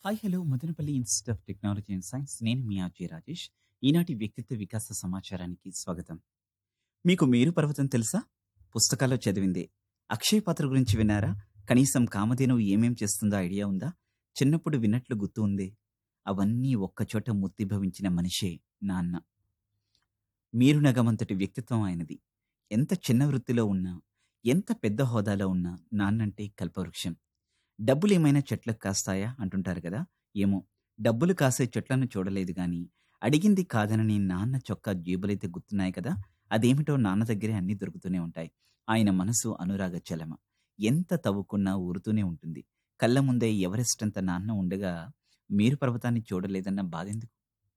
Hi hello Madanapalle institute of technology and science నేను మీ RJ Rajesh. ఈనాటి వ్యక్తిత్వ వికాస సమాచారానికి స్వాగతం. మీకు మేరు పర్వతం తెలుసా? పుస్తకాల్లో చదివిందే. అక్షయ పాత్ర గురించి విన్నారా? కనీసం కామధేనువు ఏమేం చేస్తుందో ఐడియా ఉందా? చిన్నప్పుడు విన్నట్లు గుర్తు ఉందే. అవన్నీ ఒక్కచోట మూర్తిభవించిన మనిషే నాన్న. మీరు నగమంతటి వ్యక్తిత్వం ఆయనది. ఎంత చిన్న వృత్తిలో ఉన్నా, ఎంత పెద్ద హోదాలో ఉన్నా నాన్నంటే కల్పవృక్షం. డబ్బులేమైనా చెట్లకు కాస్తాయా అంటుంటారు కదా. ఏమో, డబ్బులు కాసే చెట్లను చూడలేదు గాని అడిగింది కాదనని నాన్న చొక్కా జేబులైతే గుర్తున్నాయి కదా. అదేమిటో నాన్న దగ్గరే అన్నీ దొరుకుతూనే ఉంటాయి. ఆయన మనసు అనురాగ చలమ. ఎంత తవ్వుకున్నా ఊరుతూనే ఉంటుంది. కళ్ళ ముందే ఎవరెస్ట్ అంత నాన్న ఉండగా మేరు పర్వతాన్ని చూడలేదన్న బాధెందుకు?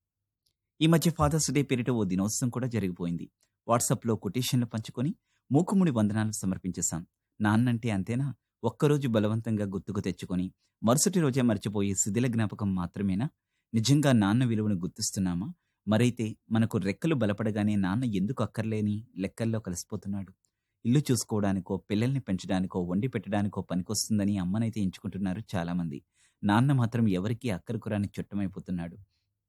ఈ మధ్య ఫాదర్స్ డే పేరిట ఓ దినోత్సవం కూడా జరిగిపోయింది. వాట్సాప్లో కొటేషన్లు పంచుకొని మూకుముడి వందనాలు సమర్పించేశాం. నాన్నంటే అంతేనా? ఒక్కరోజు బలవంతంగా గుర్తుకు తెచ్చుకొని మరుసటి రోజే మర్చిపోయే శిథిల జ్ఞాపకం మాత్రమేనా? నిజంగా నాన్న విలువను గుర్తిస్తున్నామా? మరైతే మనకు రెక్కలు బలపడగానే నాన్న ఎందుకు అక్కర్లేని లెక్కల్లో కలిసిపోతున్నాడు? ఇల్లు చూసుకోవడానికో, పిల్లల్ని పెంచడానికో, వండి పెట్టడానికో పనికొస్తుందని అమ్మనైతే ఎంచుకుంటున్నారు చాలామంది. నాన్న మాత్రం ఎవరికీ అక్కరకురాని చుట్టమైపోతున్నాడు.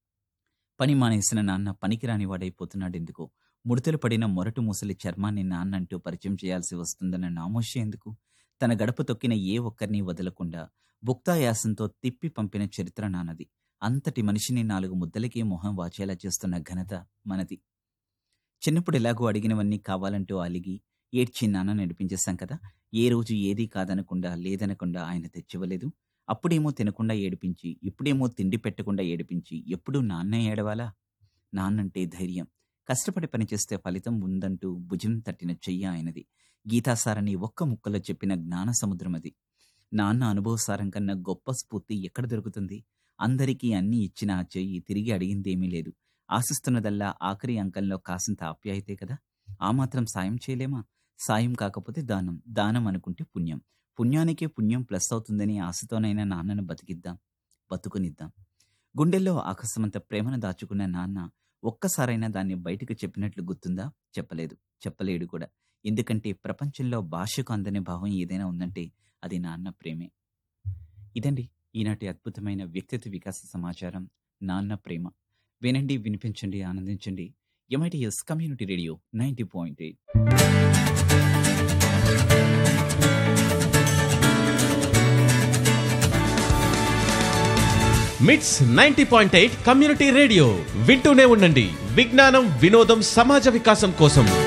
పని మానేసిన నాన్న పనికిరాని వాడైపోతున్నాడెందుకో? ముడతలు పడిన మొరటు ముసలి చర్మాన్ని నాన్నంటూ పరిచయం చేయాల్సి వస్తుందన్న నామోషి ఎందుకు? తన గడప తొక్కిన ఏ ఒక్కరిని వదలకుండా భుక్తాయాసంతో తిప్పి పంపిన చరిత్ర నాన్నది. అంతటి మనిషిని 4 ముద్దలకే మొహం వాచేలా చేస్తున్న ఘనత మనది. చిన్నప్పుడు ఎలాగో అడిగినవన్నీ కావాలంటూ అలిగి ఏడ్చి నాన్న నడిపించేశాం కదా. ఏ రోజు ఏదీ కాదనకుండా లేదనకుండా ఆయన తెచ్చివ్వలేదు. అప్పుడేమో తినకుండా ఏడిపించి, ఇప్పుడేమో తిండి పెట్టకుండా ఏడిపించి, ఎప్పుడూ నాన్నే ఏడవాలా? నాన్నంటే ధైర్యం. కష్టపడి పనిచేస్తే ఫలితం ఉందంటూ భుజం తట్టిన చెయ్యి ఆయనది. గీతాసారని ఒక్క ముక్కలో చెప్పిన జ్ఞాన సముద్రం అది. నాన్న అనుభవసారం కన్నా గొప్ప స్ఫూర్తి ఎక్కడ దొరుకుతుంది? అందరికీ అన్నీ ఇచ్చిన ఆ చెయ్యి తిరిగి అడిగిందేమీ లేదు. ఆశిస్తున్నదల్లా ఆఖరి అంకంలో కాసింత ఆప్యాయతే కదా. ఆ మాత్రం సాయం చేయలేమా? సాయం కాకపోతే దానం, దానం అనుకుంటే పుణ్యం, పుణ్యానికే పుణ్యం ప్లస్ అవుతుందని ఆశతోనైనా నాన్నను బతుకునిద్దాం. గుండెల్లో ఆకాశమంత ప్రేమను దాచుకున్న నాన్న ఒక్కసారైనా దాన్ని బయటకు చెప్పినట్లు గుర్తుందా? చెప్పలేదు, చెప్పలేడు కూడా. ఎందుకంటే ప్రపంచంలో భాషకు అందని భావం ఏదైనా ఉందంటే అది నాన్న ప్రేమే. ఇదండి ఈనాటి అద్భుతమైన వ్యక్తిత్వ వికాస సమాచారం, నాన్న ప్రేమ. వినండి, వినిపించండి, ఆనందించండి. MITS community radio 90.8. మిట్స్ 90.8 కమ్యూనిటీ రేడియో వింటూనే ఉండండి. విజ్ఞానం, వినోదం, సమాజ వికాసం కోసం.